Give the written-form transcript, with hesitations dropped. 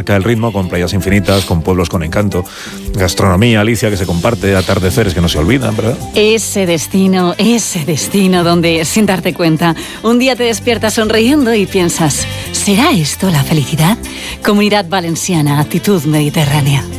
marca el ritmo, con playas infinitas, con pueblos con encanto, gastronomía, Alicia, que se comparte, atardeceres que no se olvidan, ¿verdad? Ese destino donde, sin darte cuenta, un día te despiertas sonriendo y piensas, ¿será esto la felicidad? Comunidad Valenciana, actitud mediterránea.